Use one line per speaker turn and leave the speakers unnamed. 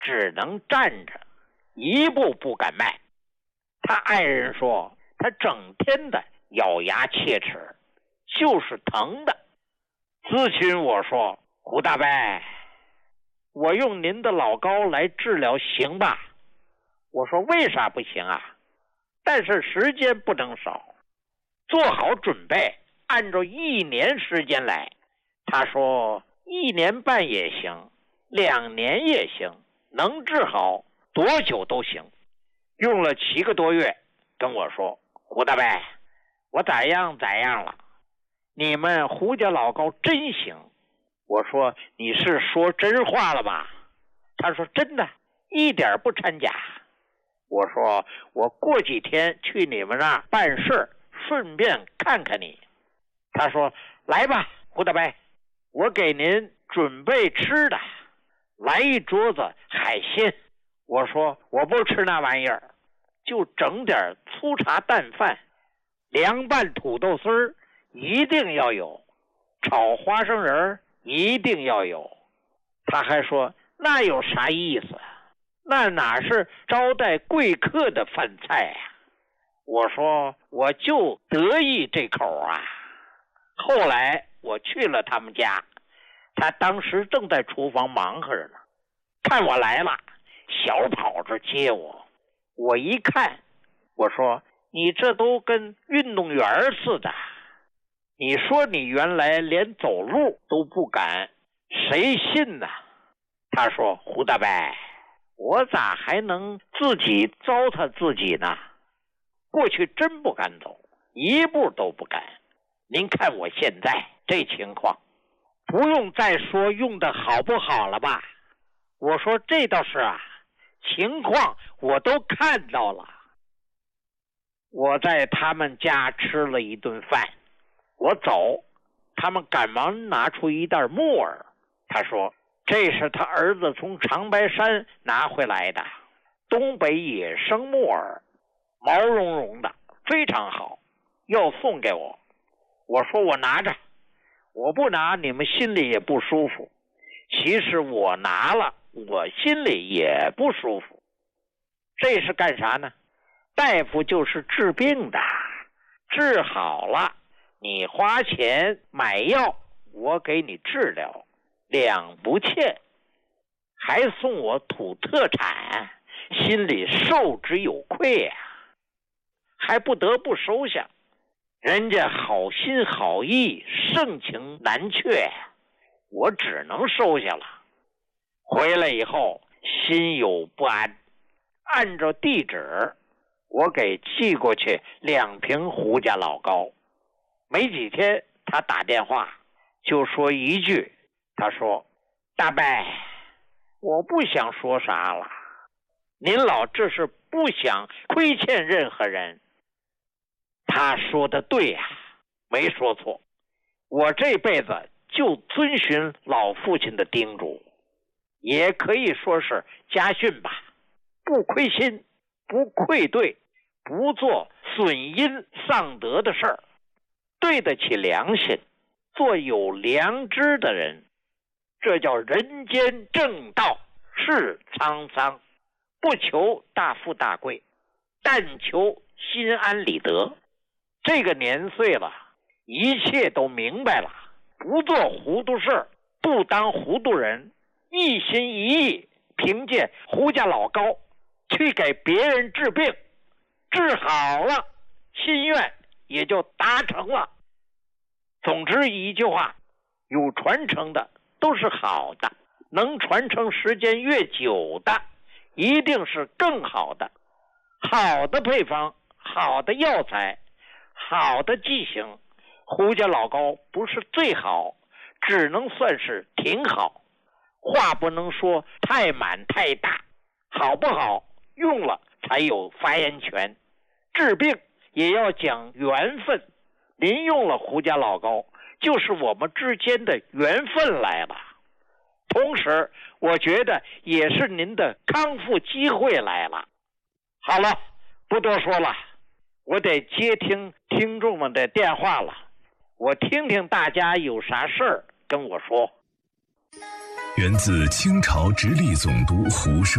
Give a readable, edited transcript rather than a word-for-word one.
只能站着，一步不敢迈。他爱人说他整天的咬牙切齿，就是疼的。咨询我说，胡大伯，我用您的老膏来治疗行吧？我说为啥不行啊？但是时间不能少，做好准备，按照1年时间来。他说1年半也行，2年也行，能治好多久都行。用了7个多月，跟我说，胡大伯，我咋样了，你们胡家老膏真行。我说你是说真话了吧？他说真的，一点不掺假。我说我过几天去你们那儿办事，顺便看看你。他说来吧，胡大伯，我给您准备吃的，来一桌子海鲜。我说我不吃那玩意儿，就整点粗茶淡饭，凉拌土豆丝儿一定要有，炒花生仁一定要有。他还说那有啥意思？那哪是招待贵客的饭菜啊？我说我就得意这口啊。后来我去了他们家，他当时正在厨房忙活着呢，看我来了，小跑着接我。我一看，我说你这都跟运动员似的，你说你原来连走路都不敢，谁信呢？他说胡大伯，我咋还能自己糟蹋自己呢？过去真不敢走，一步都不敢。您看我现在这情况，不用再说用的好不好了吧？我说这倒是啊，情况我都看到了。我在他们家吃了一顿饭，我走，他们赶忙拿出一袋木耳。他说这是他儿子从长白山拿回来的东北野生木耳，毛茸茸的，非常好，要送给我。我说我拿着，我不拿你们心里也不舒服。其实我拿了，我心里也不舒服。这是干啥呢？大夫就是治病的，治好了你花钱买药，我给你治疗，两不欠，还送我土特产，心里受之有愧啊，还不得不收下。人家好心好意，盛情难却，我只能收下了。回来以后心有不安，按照地址我给寄过去2瓶胡家老膏。没几天他打电话就说一句，他说大伯，我不想说啥了，您老这是不想亏欠任何人。他说的对呀，没说错。我这辈子就遵循老父亲的叮嘱，也可以说是家训吧，不亏心，不愧对，不做损阴丧德的事儿，对得起良心，做有良知的人，这叫人间正道，是沧桑，不求大富大贵，但求心安理得。这个年岁了，一切都明白了，不做糊涂事，不当糊涂人，一心一意凭借胡家老膏去给别人治病，治好了，心愿也就达成了。总之一句话，有传承的都是好的，能传承时间越久的一定是更好的。好的配方，好的药材，好的剂型，胡家老膏不是最好，只能算是挺好。话不能说太满太大，好不好用了才有发言权。治病也要讲缘分，您用了胡家老膏，就是我们之间的缘分来了。同时我觉得也是您的康复机会来了。好了，不多说了，我得接听听众们的电话了，我听听大家有啥事儿跟我说。
源自清朝直隶总督胡适